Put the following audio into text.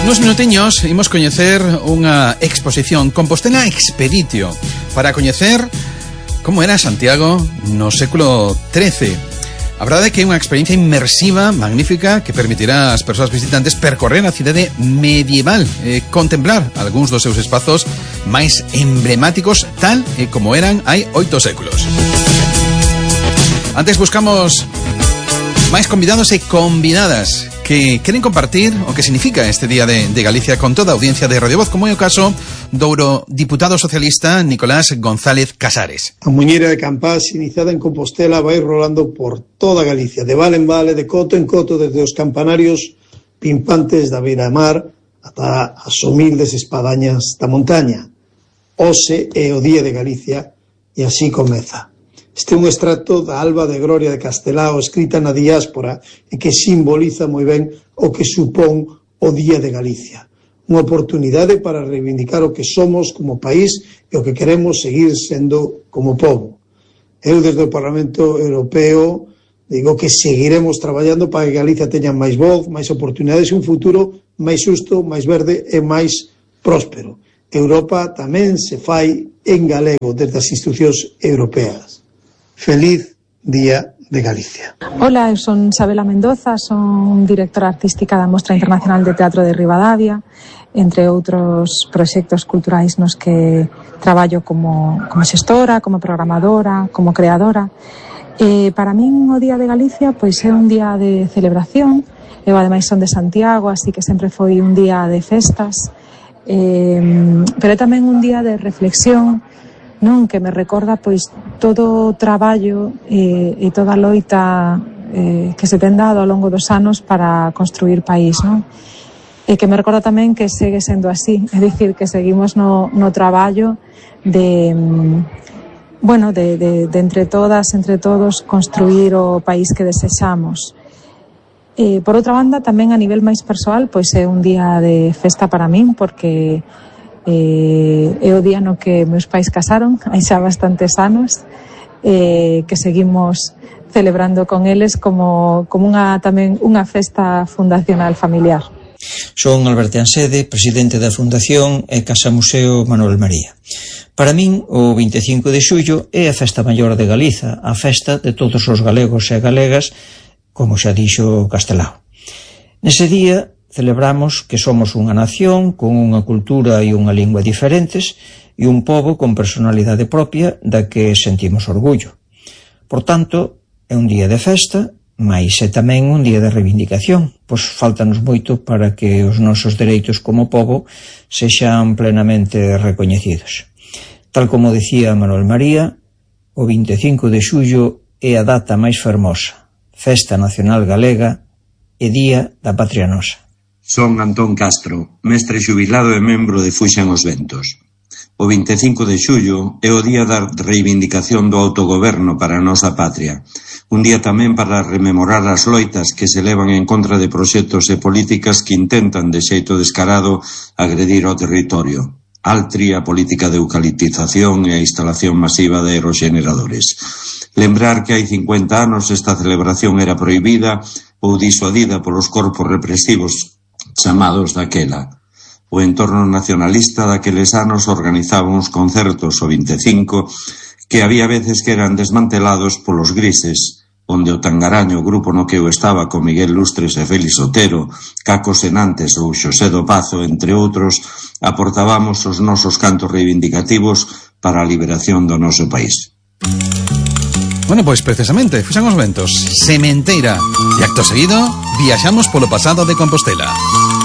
Nos minutiños imos coñecer unha exposición Compostela Expeditio para coñecer como era Santiago no século XIII. A verdade é que é unha experiencia inmersiva, magnífica, que permitirá ás persoas visitantes percorrer a cidade medieval e contemplar algúns dos seus espazos máis emblemáticos tal e como eran hai 8 séculos. Antes buscamos máis convidados e convidadas que queren compartir o que significa este Día de Galicia con toda a audiencia de Radio Voz, como é o caso do eurodiputado socialista Nicolás González Casares. A muñeira de Campás, iniciada en Compostela, vai rolando por toda Galicia, de vale en vale, de coto en coto, desde os campanarios pimpantes da beira-mar ata as humildes espadañas da montaña. Hoxe é o Día de Galicia e así comeza. Este é un extracto da Alba de Gloria de Castelao, escrita na diáspora, e que simboliza moi ben o que supón o Día de Galicia. Unha oportunidade para reivindicar o que somos como país e o que queremos seguir sendo como pobo. Eu, desde o Parlamento Europeo, digo que seguiremos traballando para que Galicia teña máis voz, máis oportunidades e un futuro máis xusto, máis verde e máis próspero. Europa tamén se fai en galego desde as institucións europeas. Feliz Día de Galicia. Hola, eu son Isabela Mendoza, son directora artística da Mostra Internacional de Teatro de Ribadavia, entre outros proxectos culturais nos que traballo como xestora, como programadora, como creadora. Para min o Día de Galicia pois é un día de celebración. Eu ademais son de Santiago, así que sempre foi un día de festas, pero é tamén un día de reflexión, non, que me recorda pois todo o traballo e toda a loita que se ten dado ao longo dos anos para construir país, non? E que me recorda tamén que segue sendo así, é dicir, que seguimos no traballo de entre todas, entre todos, construir o país que desexamos. Por outra banda, tamén a nivel máis persoal, pois é un día de festa para min, porque é o día no que meus pais casaron, hai xa bastantes anos, que seguimos celebrando con eles como tamén unha festa fundacional familiar. Son Alberto Ansede, presidente da Fundación e Casa Museo Manuel María. Para min, o 25 de xullo é a festa maior de Galiza, a festa de todos os galegos e galegas, como xa dixo Castelao. Nese día celebramos que somos unha nación con unha cultura e unha lingua diferentes e un pobo con personalidade propia da que sentimos orgullo. Por tanto, é un día de festa, mais é tamén un día de reivindicación, pois faltanos moito para que os nosos dereitos como pobo sexan plenamente recoñecidos. Tal como dicía Manuel María, o 25 de xullo é a data máis fermosa, Festa Nacional Galega e Día da Patria Nosa. Son Antón Castro, mestre xubilado e membro de Fuxan os Ventos. O 25 de xullo é o día da reivindicación do autogoberno para a nosa patria. Un día tamén para rememorar as loitas que se levan en contra de proxectos e políticas que intentan de xeito descarado agredir ao territorio. Altri, a política de eucaliptización e a instalación masiva de aeroxeneradores. Lembrar que hai 50 anos esta celebración era prohibida ou disuadida polos corpos represivos chamados daquela. O entorno nacionalista daqueles anos organizaba uns concertos o 25 que había veces que eran desmantelados polos grises, onde o Tangaraño, o grupo no que eu estaba con Miguel Lustres e Félix Otero, Caco Senantes ou Xosé do Pazo, entre outros, aportábamos os nosos cantos reivindicativos para a liberación do noso país. Bueno, pois precisamente, Fuxan os Ventos, Sementeira, e acto seguido, viaxamos polo pasado de Compostela.